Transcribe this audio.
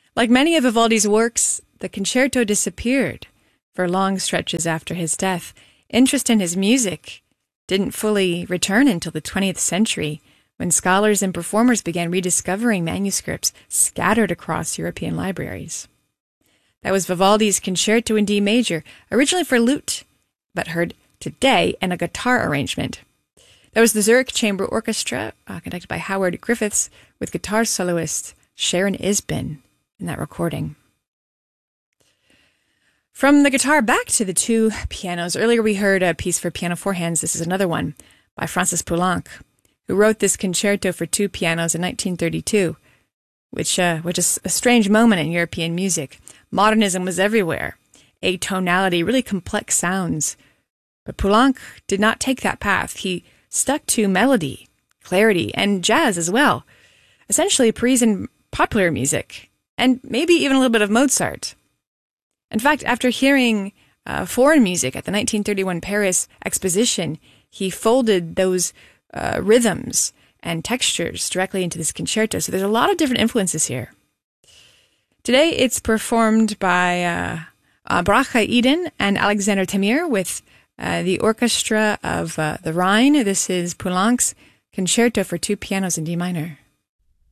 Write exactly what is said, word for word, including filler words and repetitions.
Like many of Vivaldi's works, the concerto disappeared for long stretches after his death. Interest in his music didn't fully return until the twentieth century, when scholars and performers began rediscovering manuscripts scattered across European libraries. That was Vivaldi's Concerto in D major, originally for lute, but heard today in a guitar arrangement. That was the Zurich Chamber Orchestra, uh, conducted by Howard Griffiths, with guitar soloist Sharon Isbin in that recording. From the guitar back to the two pianos. Earlier we heard a piece for piano four hands. This is another one by Francis Poulenc, who wrote this concerto for two pianos in nineteen thirty-two, which, uh, which is a strange moment in European music. Modernism was everywhere. Atonality, really complex sounds. But Poulenc did not take that path. He stuck to melody, clarity, and jazz as well. Essentially Parisian popular music, and maybe even a little bit of Mozart. In fact, after hearing uh, foreign music at the nineteen thirty-one Paris Exposition, he folded those uh, rhythms and textures directly into this concerto. So there's a lot of different influences here. Today it's performed by uh, uh, Bracha Eden and Alexander Tamir with uh, the Orchestra of uh, the Rhine. This is Poulenc's Concerto for two pianos in D minor.